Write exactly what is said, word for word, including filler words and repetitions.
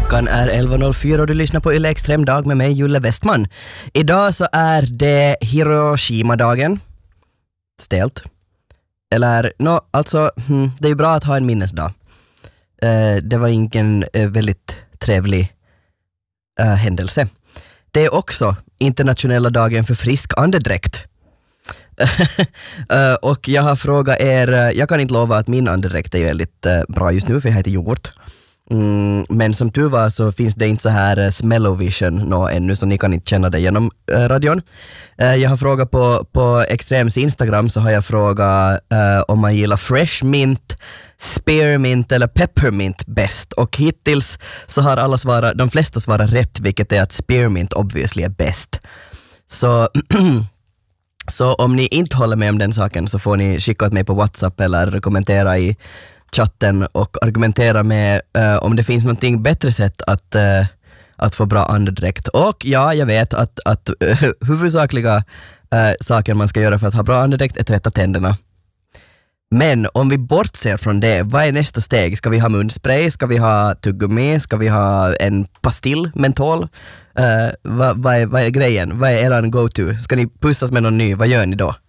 Klockan är elva noll fyra och du lyssnar på Yle Extrem dag med mig, Julle Westman. Idag så är det Hiroshima-dagen. Stelt. Eller, no, alltså, hmm, det är ju bra att ha en minnesdag. Uh, det var ingen uh, väldigt trevlig uh, händelse. Det är också internationella dagen för frisk andedräkt. uh, och jag har frågat er, uh, jag kan inte lova att min andedräkt är väldigt uh, bra just nu, för jag heter yoghurt. Mm, men som tur var så finns det inte så här uh, smell-o-vision nå ännu, så ni kan inte känna det genom uh, radion. Uh, jag har frågat på, på Extrems Instagram, så har jag frågat uh, om man gillar fresh mint, spearmint eller peppermint bäst, och hittills så har alla svarat, de flesta svarat rätt, vilket är att spearmint obviously är bäst. Så så om ni inte håller med om den saken så får ni skicka åt mig på WhatsApp eller kommentera i chatten och argumentera med uh, om det finns någonting bättre sätt att, uh, att få bra andedräkt. Och ja, jag vet att, att uh, huvudsakliga uh, saker man ska göra för att ha bra andedräkt är tvätta tänderna. Men om vi bortser från det, vad är nästa steg? Ska vi ha munspray? Ska vi ha tuggummi? Ska vi ha en pastill, mentol? Uh, vad, vad, är, vad är grejen? Vad är eran go-to? Ska ni pussas med någon ny? Vad gör ni då?